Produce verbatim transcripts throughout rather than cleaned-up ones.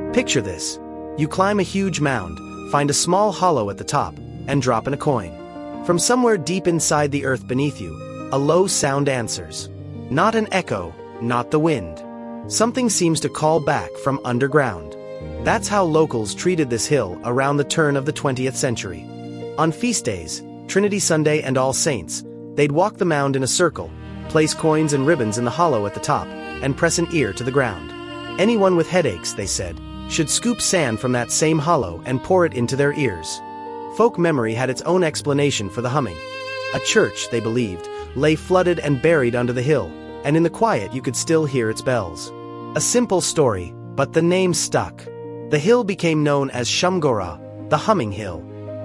Picture this. You climb a huge mound, find a small hollow at the top, and drop in a coin. From somewhere deep inside the earth beneath you, a low sound answers. Not an echo, not the wind. Something seems to call back from underground. That's how locals treated this hill around the turn of the twentieth century. On feast days, Trinity Sunday and All Saints, they'd walk the mound in a circle, place coins and ribbons in the hollow at the top, and press an ear to the ground. Anyone with headaches, they said, should scoop sand from that same hollow and pour it into their ears. Folk memory had its own explanation for the humming. A church, they believed, lay flooded and buried under the hill, and in the quiet you could still hear its bells. A simple story, but the name stuck. The hill became known as Shumgora, the Humming Hill.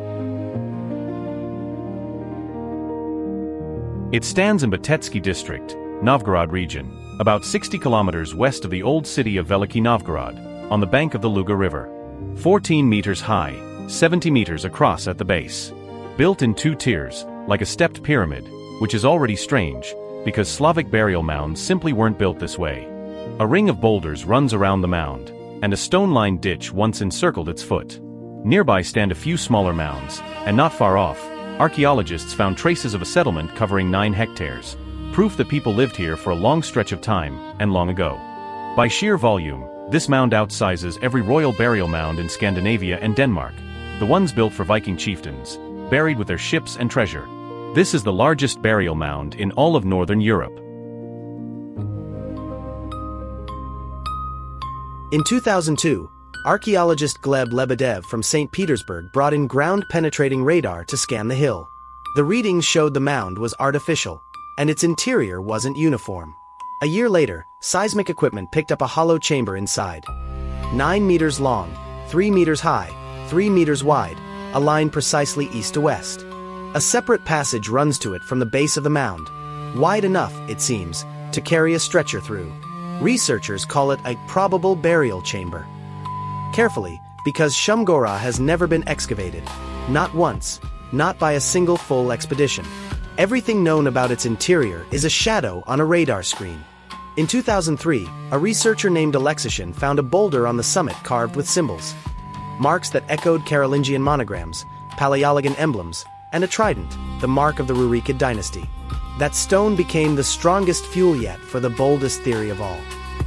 It stands in Betetsky district, Novgorod region, about sixty kilometers west of the old city of Veliky Novgorod, on the bank of the Luga River. fourteen meters high, seventy meters across at the base. Built in two tiers, like a stepped pyramid, which is already strange, because Slavic burial mounds simply weren't built this way. A ring of boulders runs around the mound, and a stone-lined ditch once encircled its foot. Nearby stand a few smaller mounds, and not far off, archaeologists found traces of a settlement covering nine hectares, proof that people lived here for a long stretch of time, and long ago. By sheer volume, this mound outsizes every royal burial mound in Scandinavia and Denmark, the ones built for Viking chieftains, buried with their ships and treasure. This is the largest burial mound in all of Northern Europe. In two thousand two, archaeologist Gleb Lebedev from Saint Petersburg brought in ground-penetrating radar to scan the hill. The readings showed the mound was artificial, and its interior wasn't uniform. A year later, seismic equipment picked up a hollow chamber inside. Nine meters long, three meters high, three meters wide, aligned precisely east to west. A separate passage runs to it from the base of the mound, wide enough, it seems, to carry a stretcher through. Researchers call it a probable burial chamber. Carefully, because Shumgora has never been excavated. Not once, not by a single full expedition. Everything known about its interior is a shadow on a radar screen. In two thousand three, a researcher named Alexishin found a boulder on the summit carved with symbols. Marks that echoed Carolingian monograms, Paleologan emblems, and a trident, the mark of the Rurikid dynasty. That stone became the strongest fuel yet for the boldest theory of all.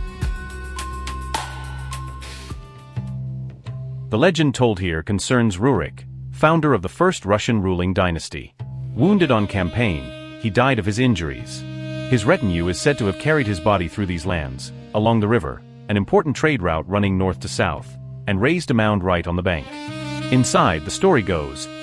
The legend told here concerns Rurik, founder of the first Russian ruling dynasty. Wounded on campaign, he died of his injuries. His retinue is said to have carried his body through these lands, along the river, an important trade route running north to south, and raised a mound right on the bank. Inside, the story goes,